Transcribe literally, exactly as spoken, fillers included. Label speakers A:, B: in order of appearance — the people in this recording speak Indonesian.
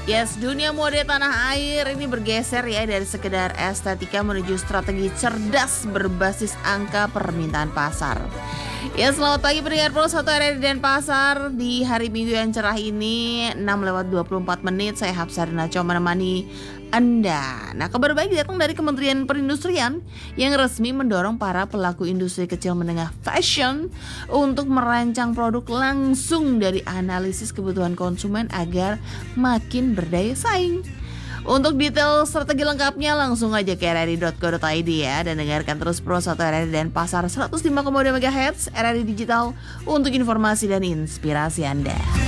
A: Yes, dunia mode tanah air ini bergeser ya dari sekedar estetika menuju strategi cerdas berbasis angka permintaan pasar. Ya, selamat pagi pendengar Pro satu R R I Denpasar. Di hari Minggu yang cerah ini enam lewat dua puluh empat menit, saya Hapsarina Coba menemani Anda. Nah, kabar baik datang dari Kementerian Perindustrian yang resmi mendorong para pelaku industri kecil menengah fashion untuk merancang produk langsung dari analisis kebutuhan konsumen agar makin berdaya saing. Untuk detail strategi lengkapnya langsung aja ke r r i dot co dot i d ya. Dan dengarkan terus Pro satu R R I Denpasar seratus lima koma dua megahertz R R I Digital untuk informasi dan inspirasi Anda.